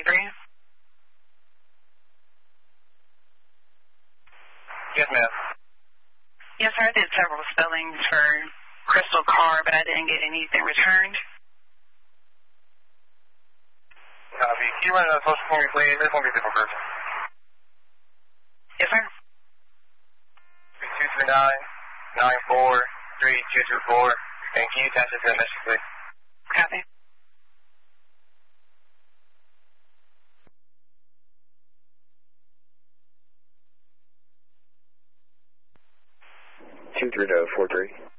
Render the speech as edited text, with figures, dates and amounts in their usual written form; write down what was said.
23? Yes, ma'am. Yes, sir. I did several spellings for Crystal Carr, but I didn't get anything returned. Copy. Can you run another social for me, please? This won't be a different person. Yes, sir. 239-943-224. And can you attach it to the message, please? Copy. Two three 43.